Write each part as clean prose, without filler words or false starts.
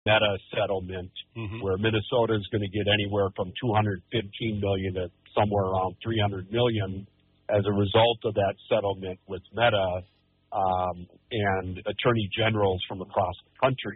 Meta settlement, where Minnesota is going to get anywhere from $215 million to somewhere around $300 million as a result of that settlement with Meta and attorney generals from across the country.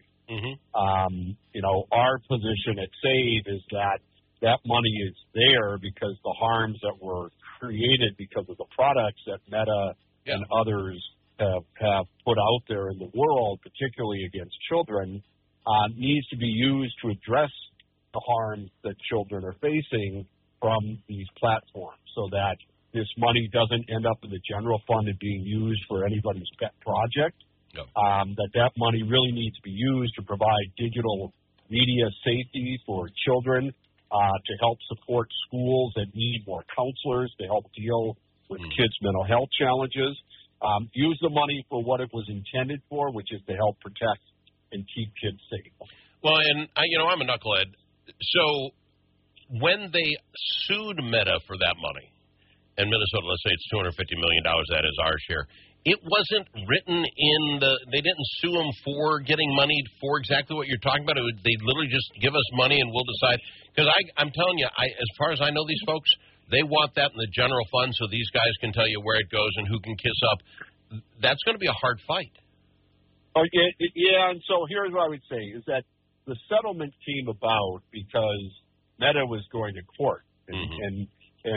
Our position at SAVE is that money is there because the harms that were created because of the products that Meta and others have put out there in the world, particularly against children, needs to be used to address the harm that children are facing from these platforms so that this money doesn't end up in the general fund and being used for anybody's pet project. That money really needs to be used to provide digital media safety for children, to help support schools that need more counselors, to help deal with kids' mental health challenges. Use the money for what it was intended for, which is to help protect and keep kids safe. Well, and I'm a knucklehead. So when they sued Meta for that money, and Minnesota, let's say it's $250 million, that is our share, it wasn't written in they didn't sue them for getting money for exactly what you're talking about. They literally just give us money and we'll decide. Because I'm telling you, as far as I know these folks, they want that in the general fund so these guys can tell you where it goes and who can kiss up. That's going to be a hard fight. Oh, yeah, and so here's what I would say, is that the settlement came about because Meta was going to court. And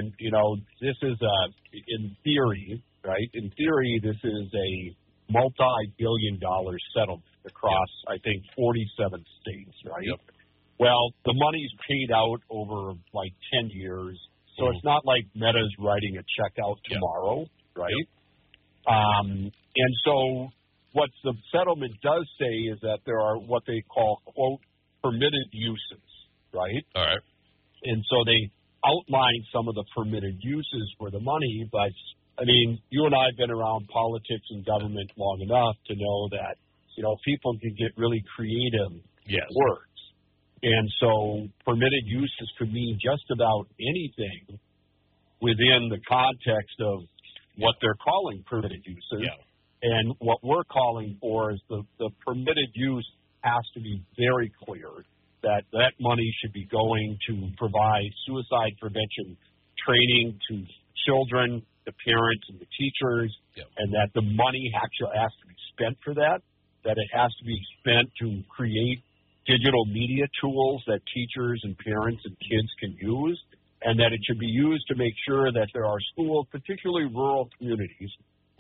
this is, in theory, right? In theory, this is a multi-billion-dollar settlement across, I think, 47 states, right? Yep. Well, the money's paid out over, 10 years, so it's not like Meta's writing a check out tomorrow, right? Yep. And so what the settlement does say is that there are what they call, quote, permitted uses, right? All right. And so they outline some of the permitted uses for the money, but, you and I have been around politics and government long enough to know that, people can get really creative with words. And so permitted uses could mean just about anything within the context of what they're calling permitted uses. Yeah. And what we're calling for is the permitted use has to be very clear, that money should be going to provide suicide prevention training to children, the parents, and the teachers, and that the money actually has to be spent for that it has to be spent to create digital media tools that teachers and parents and kids can use, and that it should be used to make sure that there are schools, particularly rural communities,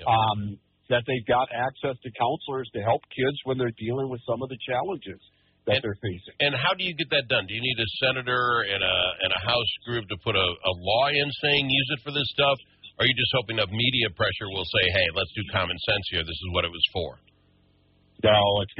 that they've got access to counselors to help kids when they're dealing with some of the challenges that they're facing. And how do you get that done? Do you need a senator and a House group to put a law in saying use it for this stuff? Or are you just hoping that media pressure will say, hey, let's do common sense here. This is what it was for? No,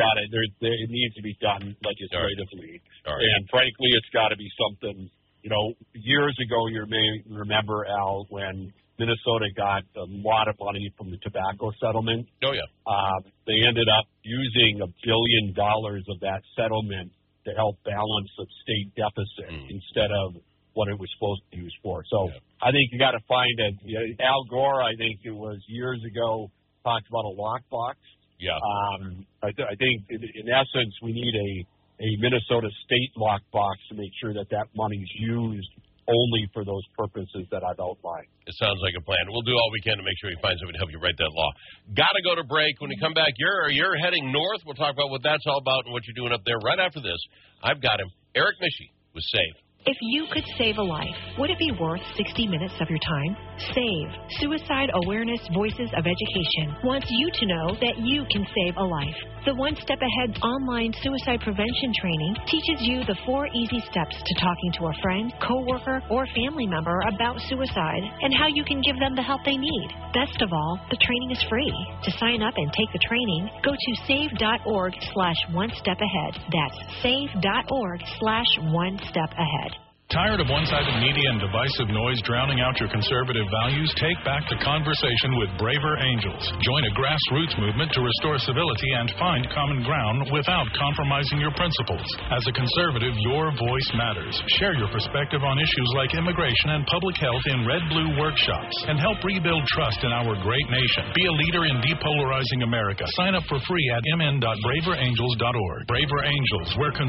it needs to be done legislatively. All right. And frankly, it's got to be something, years ago, you may remember, Al, when Minnesota got a lot of money from the tobacco settlement. Oh, yeah. They ended up using $1 billion of that settlement to help balance the state deficit instead of what it was supposed to be used for. So I think you got to find Al Gore, I think it was years ago, talked about a lockbox. Yeah. I think, in essence, we need a Minnesota state lockbox to make sure that money's used only for those purposes that I've outlined. It sounds like a plan. We'll do all we can to make sure we find somebody to help you write that law. Got to go to break. When we come back, you're heading north. We'll talk about what that's all about and what you're doing up there right after this. I've got him. Eric Michie with SAVE. If you could save a life, would it be worth 60 minutes of your time? SAVE, Suicide Awareness Voices of Education, wants you to know that you can save a life. The One Step Ahead online suicide prevention training teaches you the 4 easy steps to talking to a friend, coworker, or family member about suicide and how you can give them the help they need. Best of all, the training is free. To sign up and take the training, go to save.org/onestepahead. That's save.org/onestepahead. Tired of one-sided media and divisive noise drowning out your conservative values? Take back the conversation with Braver Angels. Join a grassroots movement to restore civility and find common ground without compromising your principles. As a conservative, your voice matters. Share your perspective on issues like immigration and public health in red-blue workshops and help rebuild trust in our great nation. Be a leader in depolarizing America. Sign up for free at mn.braverangels.org. Braver Angels, where